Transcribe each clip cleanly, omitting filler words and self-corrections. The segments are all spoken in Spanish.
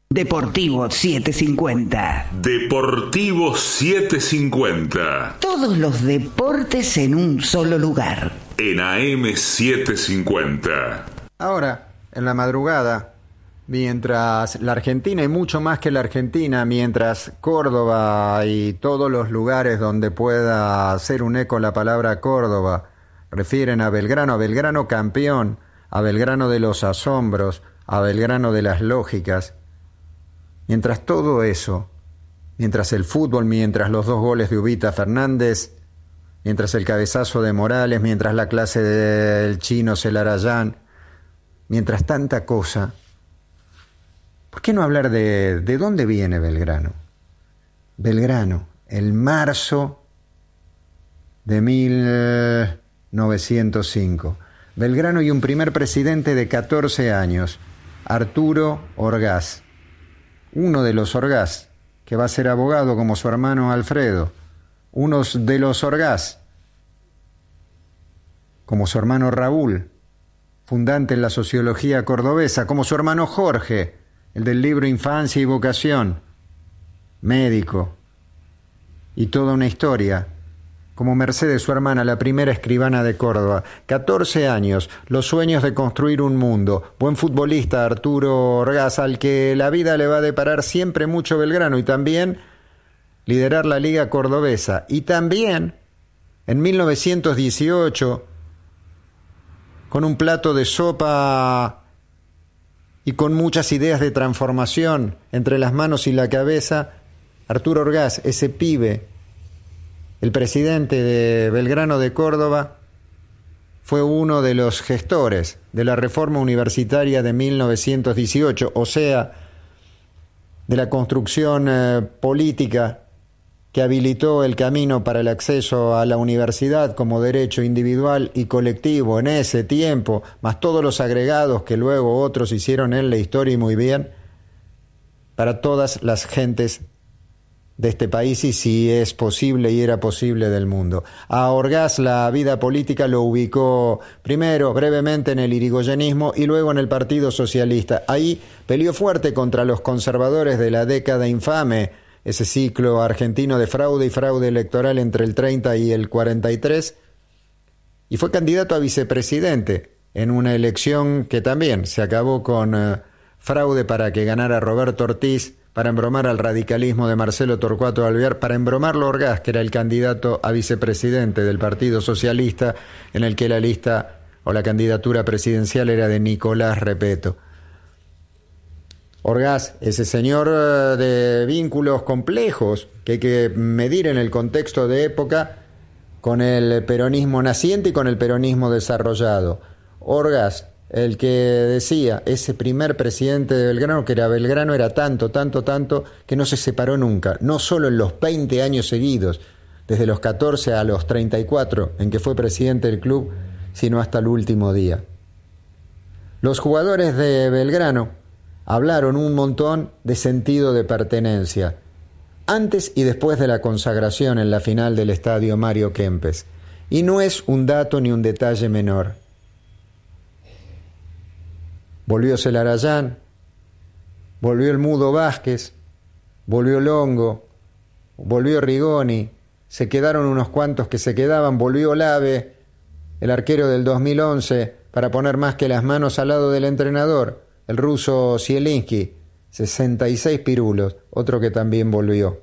Deportivo 750. Deportivo 750. Todos los deportes en un solo lugar. En AM 750. Ahora, en la madrugada, mientras la Argentina y mucho más que la Argentina, mientras Córdoba y todos los lugares donde pueda hacer un eco la palabra Córdoba refieren a Belgrano campeón, a Belgrano de los asombros, a Belgrano de las lógicas. Mientras todo eso, mientras el fútbol, mientras los 2 goles de Ubita Fernández, mientras el cabezazo de Morales, mientras la clase del chino Celarayán, mientras tanta cosa, ¿por qué no hablar de dónde viene Belgrano? Belgrano, el marzo de 1905. Belgrano y un primer presidente de 14 años, Arturo Orgaz. Uno de los Orgaz, que va a ser abogado como su hermano Alfredo. Uno de los Orgaz, como su hermano Raúl, fundante en la sociología cordobesa, como su hermano Jorge, el del libro Infancia y Vocación, médico, y toda una historia, como Mercedes, su hermana, la primera escribana de Córdoba. 14 años, los sueños de construir un mundo. Buen futbolista Arturo Orgaz, al que la vida le va a deparar siempre mucho Belgrano, y también liderar la Liga Cordobesa. Y también, en 1918, con un plato de sopa y con muchas ideas de transformación entre las manos y la cabeza, Arturo Orgaz, ese pibe, el presidente de Belgrano de Córdoba, fue uno de los gestores de la reforma universitaria de 1918, o sea, de la construcción política que habilitó el camino para el acceso a la universidad como derecho individual y colectivo en ese tiempo, más todos los agregados que luego otros hicieron en la historia y muy bien, para todas las gentes de este país y, si es posible y era posible, del mundo. A Orgaz la vida política lo ubicó primero brevemente en el irigoyenismo y luego en el Partido Socialista. Ahí peleó fuerte contra los conservadores de la década infame, ese ciclo argentino de fraude y fraude electoral entre el 30 y el 43, y fue candidato a vicepresidente en una elección que también se acabó con fraude para que ganara Roberto Ortiz, para embromar al radicalismo de Marcelo Torcuato Alvear, para embromarlo Orgaz, que era el candidato a vicepresidente del Partido Socialista, en el que la lista o la candidatura presidencial era de Nicolás Repetto. Orgaz, ese señor de vínculos complejos que hay que medir en el contexto de época con el peronismo naciente y con el peronismo desarrollado. Orgaz, el que decía, ese primer presidente de Belgrano, que era Belgrano, era tanto, que no se separó nunca, no solo en los 20 años seguidos, desde los 14 a los 34, en que fue presidente del club, sino hasta el último día. Los jugadores de Belgrano hablaron un montón de sentido de pertenencia, antes y después de la consagración en la final del estadio Mario Kempes. Y no es un dato ni un detalle menor. Volvió Celarayán, volvió el Mudo Vázquez, volvió Longo, volvió Rigoni, se quedaron unos cuantos que se quedaban, volvió Lave, el arquero del 2011, para poner más que las manos al lado del entrenador, el ruso Zielinski, 66 pirulos, otro que también volvió.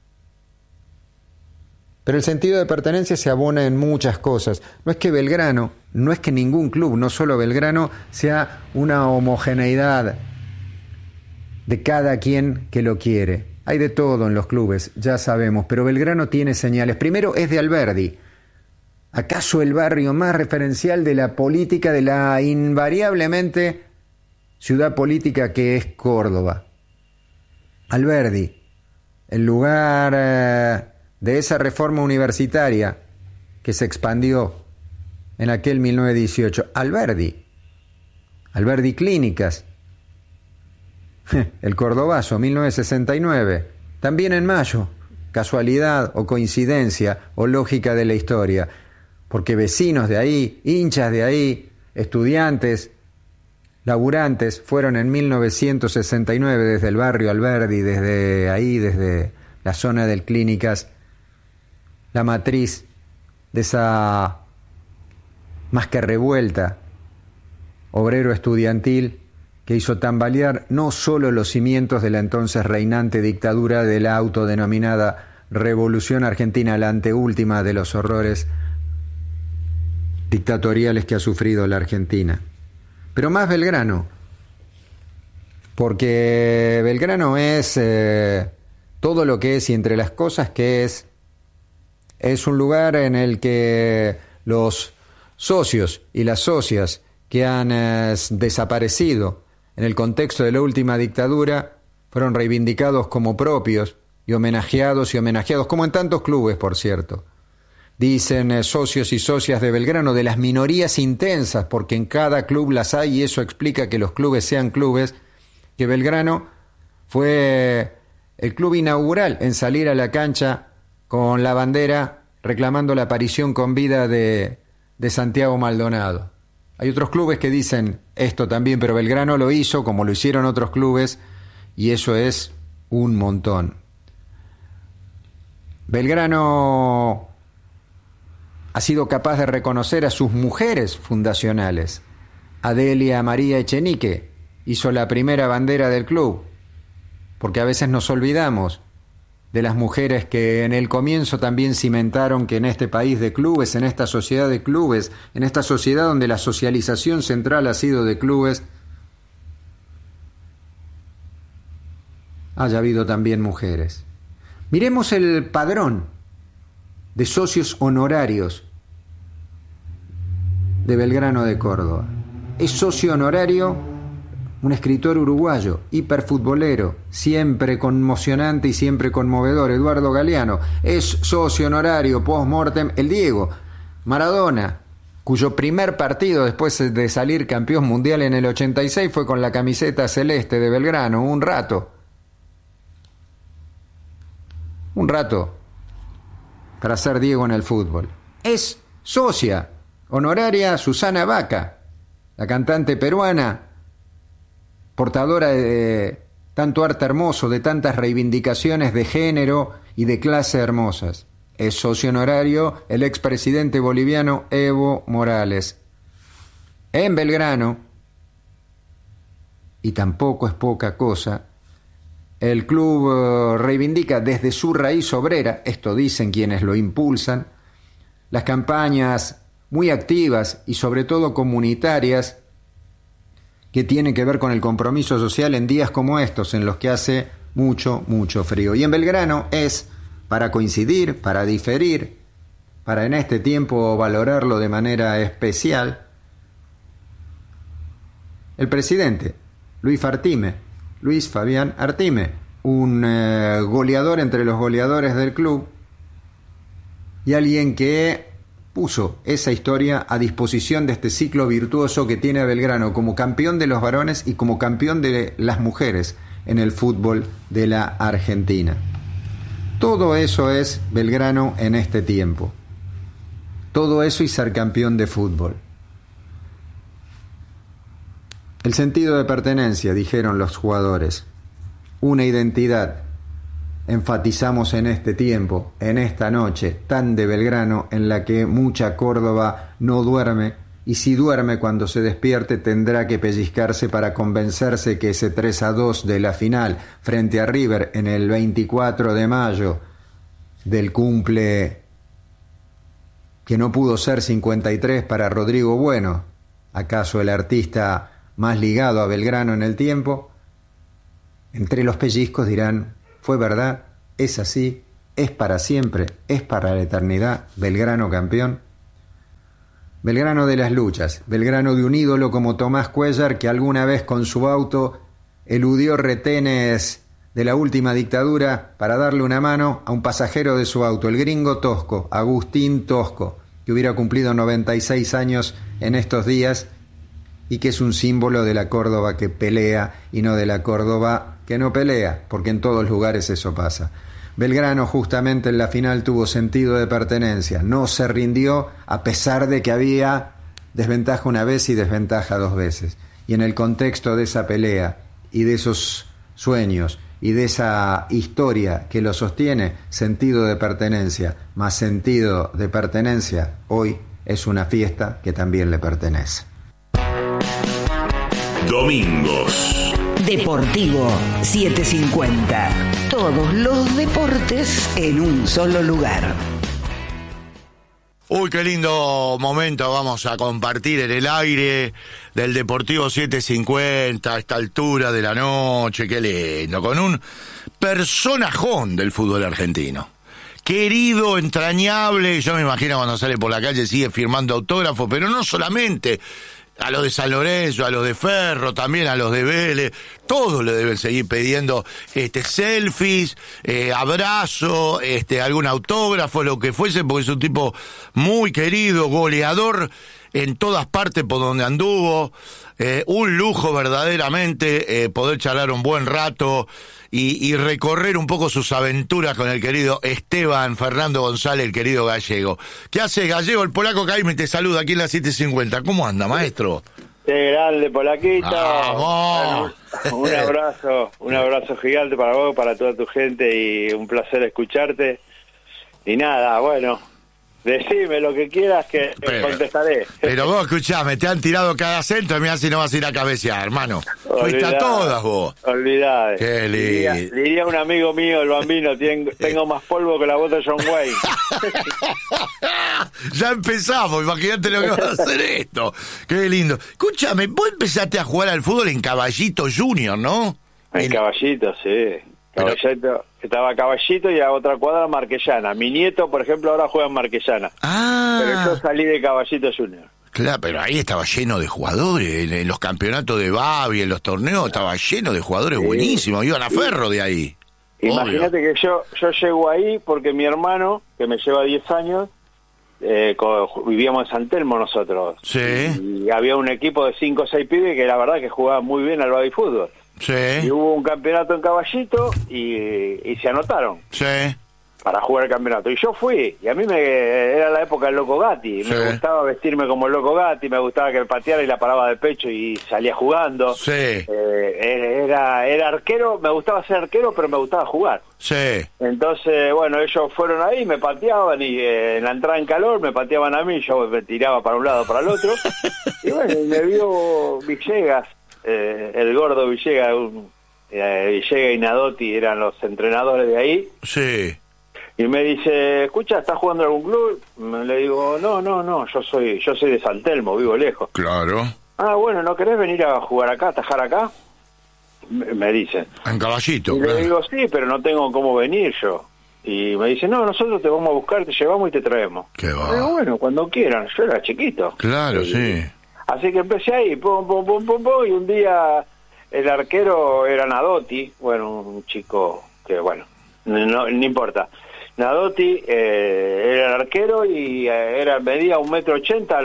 Pero el sentido de pertenencia se abona en muchas cosas. No es que Belgrano, no es que ningún club, no solo Belgrano, sea una homogeneidad de cada quien que lo quiere. Hay de todo en los clubes, ya sabemos, pero Belgrano tiene señales. Primero, es de Alberdi. ¿Acaso el barrio más referencial de la política de la invariablemente ciudad política que es Córdoba? Alberdi, el lugar de esa reforma universitaria que se expandió en aquel 1918. Alberdi Clínicas, el Cordobazo, 1969, también en mayo, casualidad o coincidencia o lógica de la historia, porque vecinos de ahí, hinchas de ahí, estudiantes, laburantes fueron en 1969 desde el barrio Alberdi, desde ahí, desde la zona del Clínicas, la matriz de esa más que revuelta obrero estudiantil que hizo tambalear no solo los cimientos de la entonces reinante dictadura de la autodenominada Revolución Argentina, la anteúltima de los horrores dictatoriales que ha sufrido la Argentina, pero más Belgrano, porque Belgrano es todo lo que es, y entre las cosas que es un lugar en el que los socios y las socias que han desaparecido en el contexto de la última dictadura fueron reivindicados como propios y homenajeados, como en tantos clubes, por cierto. Dicen socios y socias de Belgrano, de las minorías intensas, porque en cada club las hay y eso explica que los clubes sean clubes, que Belgrano fue el club inaugural en salir a la cancha con la bandera reclamando la aparición con vida de Santiago Maldonado. Hay otros clubes que dicen esto también, pero Belgrano lo hizo como lo hicieron otros clubes, y eso es un montón. Belgrano ha sido capaz de reconocer a sus mujeres fundacionales. Adelia María Echenique hizo la primera bandera del club, porque a veces nos olvidamos de las mujeres que en el comienzo también cimentaron que en este país de clubes, en esta sociedad de clubes, en esta sociedad donde la socialización central ha sido de clubes, haya habido también mujeres. Miremos el padrón de socios honorarios de Belgrano de Córdoba. Es socio honorario un escritor uruguayo, hiperfutbolero, siempre conmocionante y siempre conmovedor, Eduardo Galeano. Es socio honorario post-mortem el Diego Maradona, cuyo primer partido después de salir campeón mundial en el 86 fue con la camiseta celeste de Belgrano, un rato para ser Diego en el fútbol. Es socia honoraria Susana Vaca, la cantante peruana, portadora de tanto arte hermoso, de tantas reivindicaciones de género y de clase hermosas. Es socio honorario el expresidente boliviano Evo Morales. En Belgrano, y tampoco es poca cosa, el club reivindica desde su raíz obrera, esto dicen quienes lo impulsan, las campañas muy activas y sobre todo comunitarias que tienen que ver con el compromiso social en días como estos, en los que hace mucho, mucho frío. Y en Belgrano es para coincidir, para diferir, para en este tiempo valorarlo de manera especial, el presidente, Luis Fabián Artime, un goleador entre los goleadores del club y alguien que puso esa historia a disposición de este ciclo virtuoso que tiene a Belgrano como campeón de los varones y como campeón de las mujeres en el fútbol de la Argentina. Todo eso es Belgrano en este tiempo. Todo eso y ser campeón de fútbol. El sentido de pertenencia, dijeron los jugadores. Una identidad. Enfatizamos en este tiempo, en esta noche tan de Belgrano, en la que mucha Córdoba no duerme, y si duerme cuando se despierte tendrá que pellizcarse para convencerse que ese 3-2 de la final frente a River en el 24 de mayo del cumple que no pudo ser 53 para Rodrigo Bueno, acaso el artista más ligado a Belgrano en el tiempo, entre los pellizcos dirán: fue verdad, es así, es para siempre, es para la eternidad, Belgrano campeón. Belgrano de las luchas, Belgrano de un ídolo como Tomás Cuéllar, que alguna vez con su auto eludió retenes de la última dictadura para darle una mano a un pasajero de su auto, el gringo Tosco, Agustín Tosco, que hubiera cumplido 96 años en estos días y que es un símbolo de la Córdoba que pelea y no de la Córdoba que no pelea, porque en todos lugares eso pasa. Belgrano justamente en la final tuvo sentido de pertenencia, no se rindió a pesar de que había desventaja una vez y desventaja dos veces. Y en el contexto de esa pelea y de esos sueños y de esa historia que lo sostiene, sentido de pertenencia, más sentido de pertenencia, hoy es una fiesta que también le pertenece. Domingos. Deportivo 750. Todos los deportes en un solo lugar. Uy, qué lindo momento vamos a compartir en el aire del Deportivo 750 a esta altura de la noche, qué lindo, con un personajón del fútbol argentino. Querido, entrañable, yo me imagino cuando sale por la calle sigue firmando autógrafos, pero no solamente a los de San Lorenzo, a los de Ferro, también a los de Vélez, todos le deben seguir pidiendo selfies, abrazo, algún autógrafo, lo que fuese, porque es un tipo muy querido, goleador en todas partes por donde anduvo, un lujo verdaderamente poder charlar un buen rato y recorrer un poco sus aventuras con el querido Esteban Fernando González, el querido Gallego. ¿Qué hace, Gallego? El polaco Caime te saluda aquí en la 750. ¿Cómo anda, maestro? Qué grande, Polaquito. ¡Vamos! Un abrazo gigante para vos, para toda tu gente y un placer escucharte. Y nada, bueno, decime lo que quieras que contestaré. Pero vos, escuchame, te han tirado cada centro y mirá si no vas a ir a cabecear, hermano. Fuiste a todas vos. Olvidade. Qué lindo. Diría un amigo mío, el Bambino, tengo más polvo que la bota de John Wayne. Ya empezamos, imagínate lo que va a hacer esto. Qué lindo. Escúchame, vos empezaste a jugar al fútbol en Caballito Junior, ¿no? En Caballito, sí. Caballito, estaba Caballito y a otra cuadra Marquellana. Mi nieto, por ejemplo, ahora juega en Marquellana. Ah. Pero yo salí de Caballito Junior. Claro, pero ahí estaba lleno de jugadores. En los campeonatos de Babi, en los torneos, estaba lleno de jugadores buenísimos. Iban a Ferro de ahí. Imagínate que yo llego ahí porque mi hermano, que me lleva 10 años, vivíamos en San Telmo nosotros. Sí. Y había un equipo de 5 o 6 pibes que la verdad que jugaban muy bien al baby fútbol. Sí. Y hubo un campeonato en Caballito y se anotaron. Sí. Para jugar el campeonato. Y yo fui, y a mí era la época del Loco Gatti. Sí. Me gustaba vestirme como el Loco Gatti, me gustaba que me pateara y la paraba de pecho y salía jugando. Sí. Era arquero, me gustaba ser arquero, pero me gustaba jugar. Sí. Entonces, bueno, ellos fueron ahí, me pateaban y en la entrada en calor me pateaban a mí, yo me tiraba para un lado, para el otro. Y bueno, y me vio Villegas, el gordo Villegas, Villegas y Nadotti eran los entrenadores de ahí. Sí. Y me dice, escucha, ¿estás jugando en algún club? Le digo, no, yo soy de San Telmo, vivo lejos. Claro. Ah, bueno, ¿no querés venir a jugar acá, atajar acá? Me dicen. En Caballito. Y claro. le digo, sí, pero no tengo cómo venir yo. Y me dice, no, nosotros te vamos a buscar, te llevamos y te traemos. Qué va. Le digo, bueno, cuando quieran, yo era chiquito. Claro, sí. Así que empecé ahí, pum, y un día el arquero era Nadotti, bueno, un chico que, bueno, no importa. Nadotti era el arquero y medía 1,80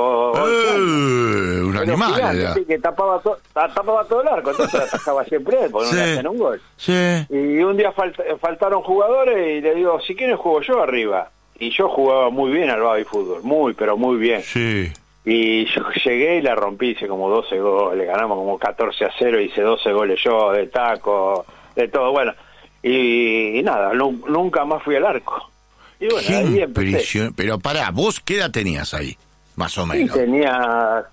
m. Un animal Gigante, era. sí, que tapaba todo el arco, entonces atajaba siempre él, porque no le hacían un gol. Sí. Y un día faltaron jugadores y le digo, si quieres juego yo arriba. Y yo jugaba muy bien al baby fútbol, pero muy bien. Sí. Y yo llegué y la rompí, hice como 12 goles, ganamos como 14-0, hice 12 goles yo, de taco, de todo, bueno. Y nada, nunca más fui al arco. Y bueno, Qué ahí empecé. impresión. Pero pará, ¿vos qué edad tenías ahí? Más o Y menos. tenía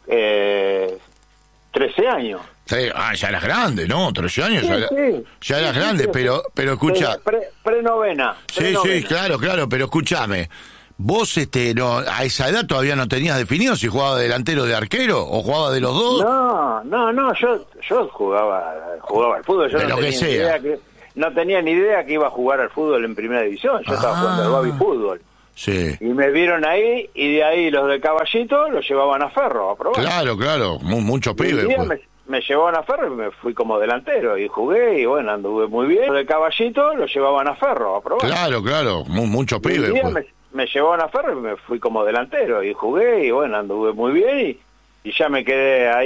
13 años. Sí, ya eras grande, ¿no? 13 años, Sí, ya eras grande, sí. pero escucha. Pre-novena. Sí, claro, pero escúchame. ¿Vos a esa edad todavía no tenías definido si jugaba de delantero, de arquero o jugaba de los dos? No, yo jugaba al fútbol, yo de no lo que tenía sea. ni idea no tenía ni idea que iba a jugar al fútbol en primera división, yo estaba jugando al baby fútbol. Sí. Y me vieron ahí, y de ahí los de Caballito los llevaban a Ferro a probar. Claro, muchos Y un pibes. día Pues. me llevaban a Ferro y me fui como delantero, y jugué, y bueno, anduve muy bien. Los de Caballito los llevaban a Ferro a probar. Claro, muchos Y pibes. un día Pues. me llevaban a Ferro y me fui como delantero, y jugué, y bueno, anduve muy bien, y ya me quedé ahí.